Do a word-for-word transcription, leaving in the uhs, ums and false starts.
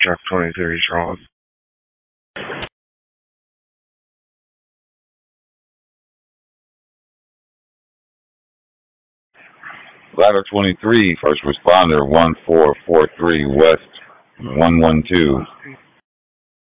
Truck twenty-three Charles. Ladder twenty-three, first responder one four four three West one one two.